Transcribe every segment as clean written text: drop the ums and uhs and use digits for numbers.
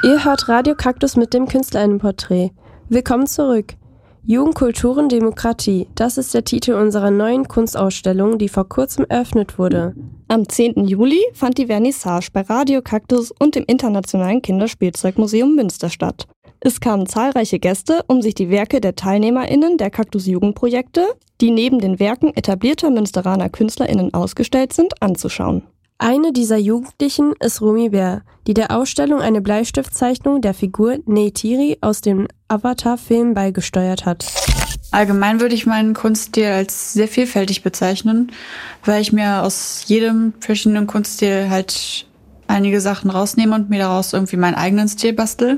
Ihr hört Radio Kaktus mit dem KünstlerInnenporträt. Willkommen zurück. Jugend, Kultur und Demokratie, das ist der Titel unserer neuen Kunstausstellung, die vor kurzem eröffnet wurde. Am 10. Juli fand die Vernissage bei Radio Kaktus und dem Internationalen Kinderspielzeugmuseum Münster statt. Es kamen zahlreiche Gäste, um sich die Werke der TeilnehmerInnen der Kaktus-Jugendprojekte, die neben den Werken etablierter Münsteraner KünstlerInnen ausgestellt sind, anzuschauen. Eine dieser Jugendlichen ist Romy Bär, die der Ausstellung eine Bleistiftzeichnung der Figur Neytiri aus dem Avatar-Film beigesteuert hat. Allgemein würde ich meinen Kunststil als sehr vielfältig bezeichnen, weil ich mir aus jedem verschiedenen Kunststil halt einige Sachen rausnehme und mir daraus irgendwie meinen eigenen Stil bastel.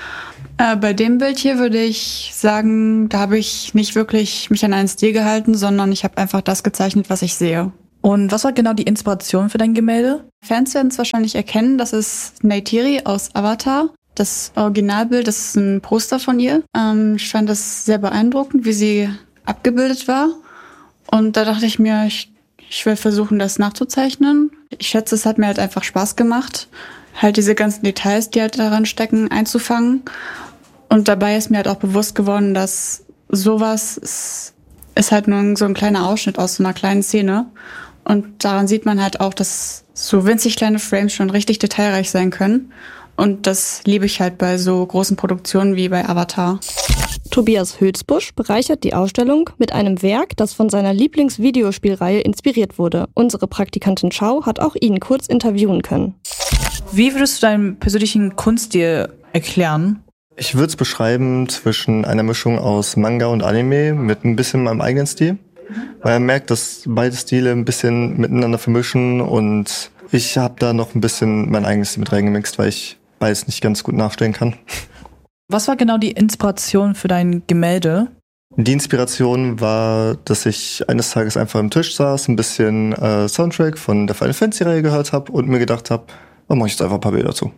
Bei dem Bild hier würde ich sagen, da habe ich nicht wirklich mich an einen Stil gehalten, sondern ich habe einfach das gezeichnet, was ich sehe. Und was war genau die Inspiration für dein Gemälde? Fans werden es wahrscheinlich erkennen, das ist Neytiri aus Avatar. Das Originalbild, das ist ein Poster von ihr. Ich fand das sehr beeindruckend, wie sie abgebildet war. Und da dachte ich mir, ich will versuchen, das nachzuzeichnen. Ich schätze, es hat mir halt einfach Spaß gemacht, halt diese ganzen Details, die halt daran stecken, einzufangen. Und dabei ist mir halt auch bewusst geworden, dass sowas ist halt nur so ein kleiner Ausschnitt aus so einer kleinen Szene. Und daran sieht man halt auch, dass so winzig kleine Frames schon richtig detailreich sein können. Und das liebe ich halt bei so großen Produktionen wie bei Avatar. Tobias Hülsbusch bereichert die Ausstellung mit einem Werk, das von seiner Lieblingsvideospielreihe inspiriert wurde. Unsere Praktikantin Schau hat auch ihn kurz interviewen können. Wie würdest du deinen persönlichen Kunststil erklären? Ich würde es beschreiben zwischen einer Mischung aus Manga und Anime mit ein bisschen meinem eigenen Stil. Weil man merkt, dass beide Stile ein bisschen miteinander vermischen und ich habe da noch ein bisschen mein eigenes Stil mit reingemixt, weil ich beides nicht ganz gut nachstellen kann. Was war genau die Inspiration für dein Gemälde? Die Inspiration war, dass ich eines Tages einfach am Tisch saß, ein bisschen Soundtrack von der Final Fantasy Reihe gehört habe und mir gedacht habe, da mache ich jetzt einfach ein paar Bilder zu.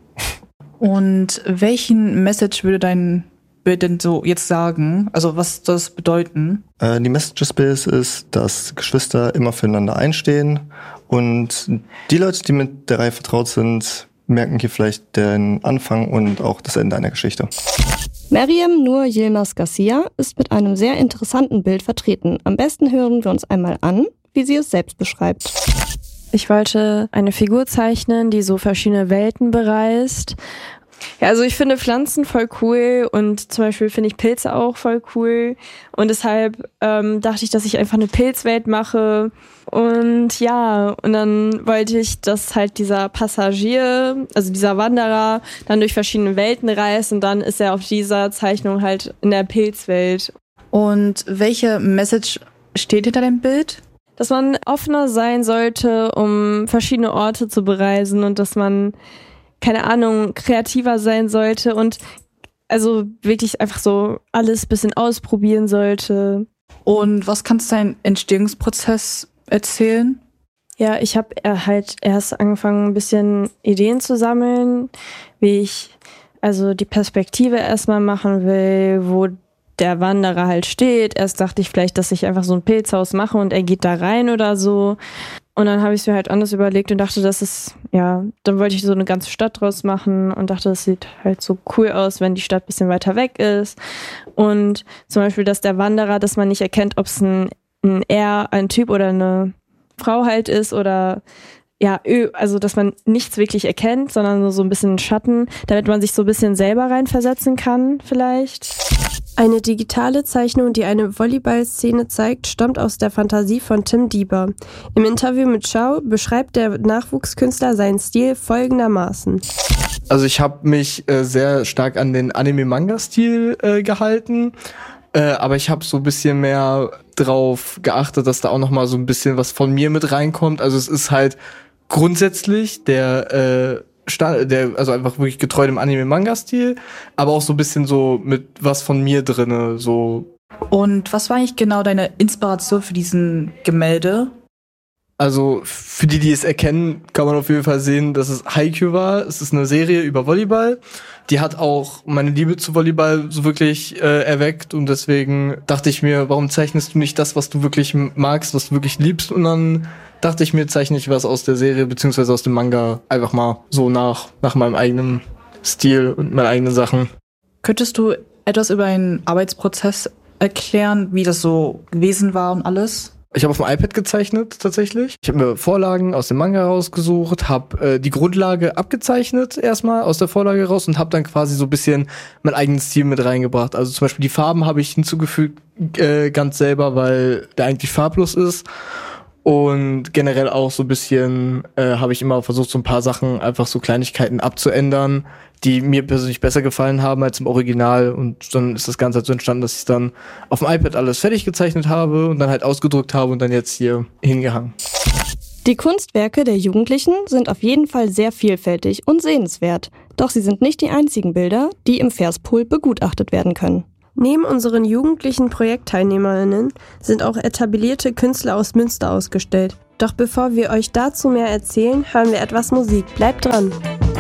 Und welchen Message würde dein Bild denn so jetzt sagen? Also was soll das bedeuten? Die Message des Bildes ist, dass Geschwister immer füreinander einstehen und die Leute, die mit der Reihe vertraut sind, merken hier vielleicht den Anfang und auch das Ende einer Geschichte. Maryam Nur Yilmaz Garcia ist mit einem sehr interessanten Bild vertreten. Am besten hören wir uns einmal an, wie sie es selbst beschreibt. Ich wollte eine Figur zeichnen, die so verschiedene Welten bereist. Ja, also ich finde Pflanzen voll cool und zum Beispiel finde ich Pilze auch voll cool und deshalb dachte ich, dass ich einfach eine Pilzwelt mache und ja, und dann wollte ich, dass halt dieser Passagier, also dieser Wanderer, dann durch verschiedene Welten reist und dann ist er auf dieser Zeichnung halt in der Pilzwelt. Und welche Message steht hinter dem Bild? Dass man offener sein sollte, um verschiedene Orte zu bereisen und dass man, keine Ahnung, kreativer sein sollte und also wirklich einfach so alles ein bisschen ausprobieren sollte. Und was kannst du deinen Entstehungsprozess erzählen? Ja, ich habe halt erst angefangen, ein bisschen Ideen zu sammeln, wie ich also die Perspektive erstmal machen will, wo der Wanderer halt steht. Erst dachte ich vielleicht, dass ich einfach so ein Pilzhaus mache und er geht da rein oder so. Und dann habe ich es mir halt anders überlegt und dachte, das ist, ja, dann wollte ich so eine ganze Stadt draus machen und dachte, das sieht halt so cool aus, wenn die Stadt ein bisschen weiter weg ist. Und zum Beispiel, dass der Wanderer, dass man nicht erkennt, ob es ein Typ oder eine Frau halt ist oder ja, also dass man nichts wirklich erkennt, sondern nur so ein bisschen Schatten, damit man sich so ein bisschen selber reinversetzen kann vielleicht. Eine digitale Zeichnung, die eine Volleyball-Szene zeigt, stammt aus der Fantasie von Tim Dieber. Im Interview mit Schau beschreibt der Nachwuchskünstler seinen Stil folgendermaßen. Also ich habe mich sehr stark an den Anime-Manga-Stil gehalten, aber ich habe so ein bisschen mehr drauf geachtet, dass da auch noch mal so ein bisschen was von mir mit reinkommt. Also es ist halt grundsätzlich der also einfach wirklich getreu dem Anime-Manga-Stil, aber auch so ein bisschen so mit was von mir drinne, so. Und was war eigentlich genau deine Inspiration für diesen Gemälde? Also für die, die es erkennen, kann man auf jeden Fall sehen, dass es Haikyuu war. Es ist eine Serie über Volleyball. Die hat auch meine Liebe zu Volleyball so wirklich erweckt und deswegen dachte ich mir, warum zeichnest du nicht das, was du wirklich magst, was du wirklich liebst? Und dann dachte ich mir, zeichne ich was aus der Serie beziehungsweise aus dem Manga einfach mal so nach meinem eigenen Stil und meine eigenen Sachen. Könntest du etwas über einen Arbeitsprozess erklären, wie das so gewesen war und alles? Ich habe auf dem iPad gezeichnet tatsächlich. Ich habe mir Vorlagen aus dem Manga rausgesucht, habe die Grundlage abgezeichnet erstmal aus der Vorlage raus und habe dann quasi so ein bisschen meinen eigenen Stil mit reingebracht. Also zum Beispiel die Farben habe ich hinzugefügt ganz selber, weil der eigentlich farblos ist. Und generell auch so ein bisschen habe ich immer versucht, so ein paar Sachen, einfach so Kleinigkeiten abzuändern, die mir persönlich besser gefallen haben als im Original. Und dann ist das Ganze halt so entstanden, dass ich dann auf dem iPad alles fertig gezeichnet habe und dann halt ausgedruckt habe und dann jetzt hier hingehangen. Die Kunstwerke der Jugendlichen sind auf jeden Fall sehr vielfältig und sehenswert. Doch sie sind nicht die einzigen Bilder, die im Verspool begutachtet werden können. Neben unseren jugendlichen ProjektteilnehmerInnen sind auch etablierte Künstler aus Münster ausgestellt. Doch bevor wir euch dazu mehr erzählen, hören wir etwas Musik. Bleibt dran!